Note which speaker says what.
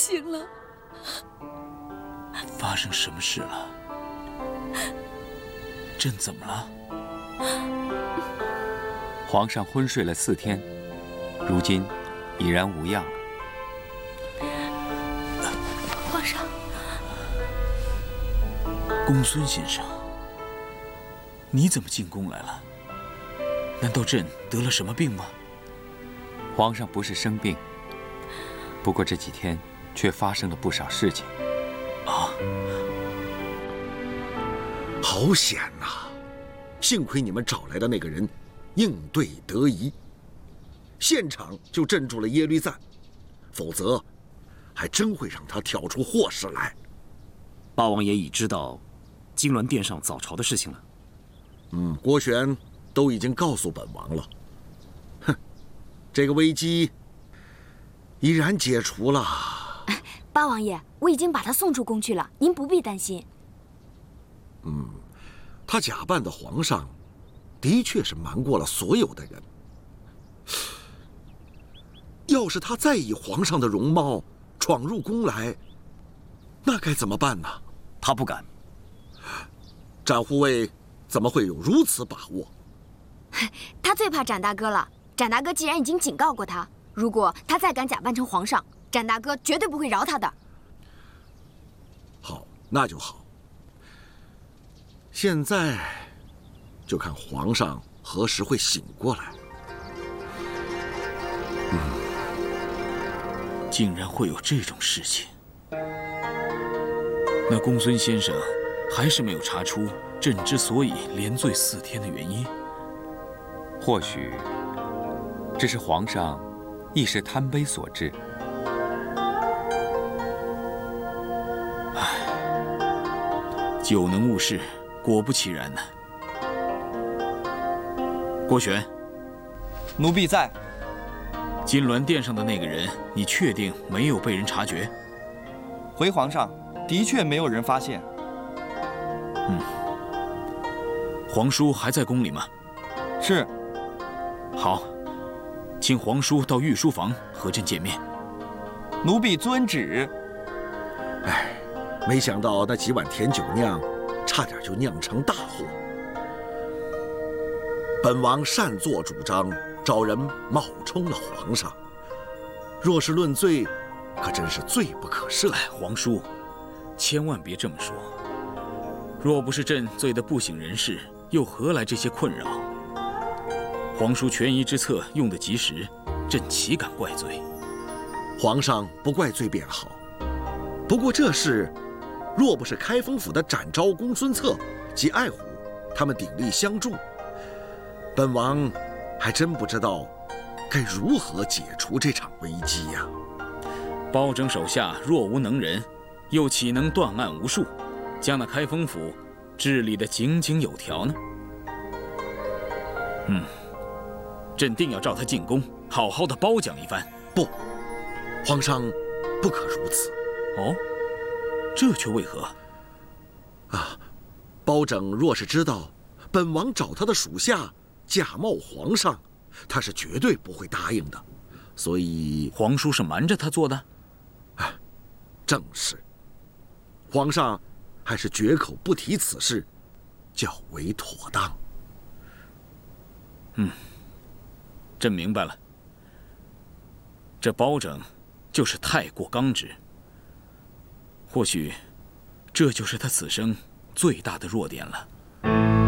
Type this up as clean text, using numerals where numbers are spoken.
Speaker 1: 醒了。
Speaker 2: 发生什么事了？朕怎么了？
Speaker 3: 皇上昏睡了4天，如今已然无恙了。
Speaker 1: 皇上，
Speaker 2: 公孙先生，你怎么进宫来了？难道朕得了什么病吗？
Speaker 3: 皇上不是生病，不过这几天却发生了不少事情。
Speaker 2: 啊！
Speaker 4: 好险呐！幸亏你们找来的那个人应对得宜，现场就镇住了耶律赞，否则还真会让他挑出祸事来。
Speaker 5: 八王爷已知道金銮殿上早朝的事情了。
Speaker 4: 郭玄都已经告诉本王了。哼，这个危机已然解除了。
Speaker 6: 八王爷，我已经把他送出宫去了，您不必担心。
Speaker 4: 他假扮的皇上，的确是瞒过了所有的人。要是他再以皇上的容貌闯入宫来，那该怎么办呢？
Speaker 5: 他不敢。
Speaker 4: 展护卫怎么会有如此把握？
Speaker 6: 他最怕展大哥了。展大哥既然已经警告过他，如果他再敢假扮成皇上，展大哥绝对不会饶他的。
Speaker 4: 好，那就好。现在就看皇上何时会醒过来。
Speaker 2: 竟然会有这种事情。那公孙先生还是没有查出朕之所以连醉4天的原因。
Speaker 3: 或许这是皇上一时贪杯所致。
Speaker 2: 久能误事，果不其然呢。郭玄，
Speaker 7: 奴婢在。
Speaker 2: 金銮殿上的那个人，你确定没有被人察觉？
Speaker 7: 回皇上，的确没有人发现。
Speaker 2: 皇叔还在宫里吗？
Speaker 7: 是。
Speaker 2: 好，请皇叔到御书房和朕见面。
Speaker 7: 奴婢遵旨。
Speaker 4: 没想到那几碗甜酒酿，差点就酿成大祸。本王擅作主张，找人冒充了皇上。若是论罪，可真是罪不可赦。
Speaker 2: 皇叔，千万别这么说。若不是朕醉得不省人事，又何来这些困扰？皇叔权宜之策用得及时，朕岂敢怪罪？
Speaker 4: 皇上不怪罪便好。不过这事，若不是开封府的展昭、公孙策及爱虎他们鼎力相助，本王还真不知道该如何解除这场危机呀。
Speaker 2: 包拯手下若无能人，又岂能断案无数，将那开封府治理得井井有条呢？朕定要召他进宫，好好的褒奖一番。
Speaker 4: 不，皇上不可如此。
Speaker 2: 哦，这却为何？
Speaker 4: 包拯若是知道本王找他的属下假冒皇上，他是绝对不会答应的。所以
Speaker 2: 皇叔是瞒着他做的？
Speaker 4: 正是。皇上还是绝口不提此事，较为妥当。
Speaker 2: 朕明白了。这包拯就是太过刚直，或许这就是他此生最大的弱点了。